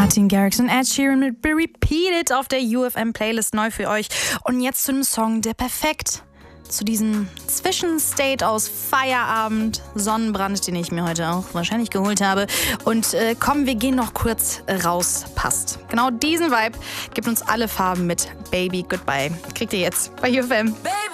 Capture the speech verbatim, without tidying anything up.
Martin Garrix und Ed Sheeran mit Be Repeated auf der U F M-Playlist neu für euch. Und jetzt zu einem Song, der perfekt zu diesem Zwischenstate aus Feierabend, Sonnenbrand, den ich mir heute auch wahrscheinlich geholt habe. Und äh, komm, wir gehen noch kurz raus, passt. Genau diesen Vibe gibt uns alle Farben mit Baby Goodbye. Kriegt ihr jetzt bei U F M.